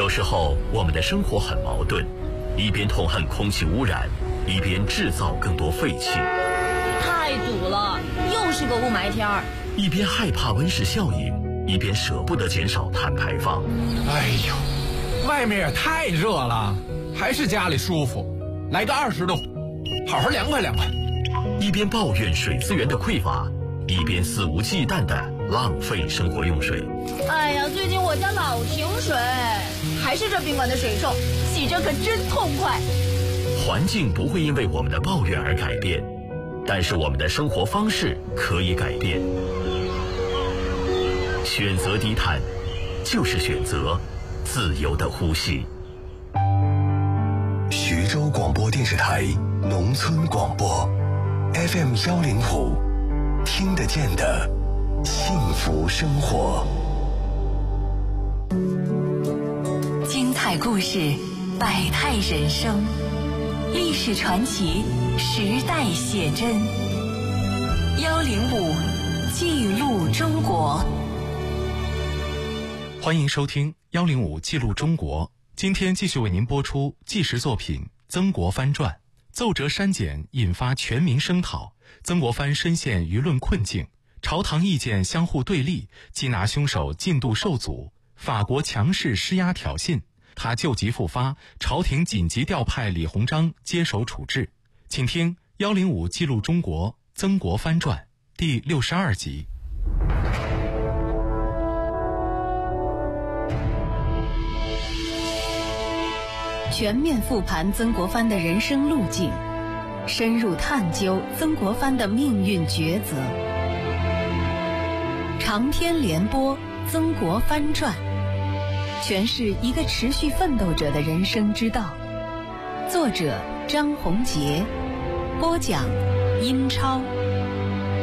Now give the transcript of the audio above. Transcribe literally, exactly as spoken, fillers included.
时候，我们的生活很矛盾，一边痛恨空气污染，一边制造更多废气。 太堵了，又是个雾霾天儿。 一边害怕温室效应，一边舍不得减少碳排放。 哎呦，外面也太热了，还是家里舒服。来个二十度，好好凉快凉快。 一边抱怨水资源的匮乏，一边肆无忌惮地浪费生活用水。 哎呀，最近我家老停水，还是这宾馆的水臭，洗着可真痛快。 环境不会因为我们的抱怨而改变，但是我们的生活方式可以改变。选择低碳，就是选择自由的呼吸。 徐州广播电视台农村广播 F M 幺零五，听得见的幸福生活。 精彩故事，百态人生，历史传奇，时代写真。幺零五记录中国。 欢迎收听幺零五记录中国。今天继续为您播出纪实作品《曾国藩传》，奏折删减引发全民声讨，曾国藩深陷舆论困境，朝堂意见相互对立，缉拿凶手进度受阻，法国强势施压挑衅，他旧疾复发，朝廷紧急调派李鸿章接手处置。请听幺零五记录中国《曾国藩传》第六十二集。 全面复盘曾国藩的人生路径，深入探究曾国藩的命运抉择。长篇连播《曾国藩传》，诠释一个持续奋斗者的人生之道。作者张宏杰，播讲英超。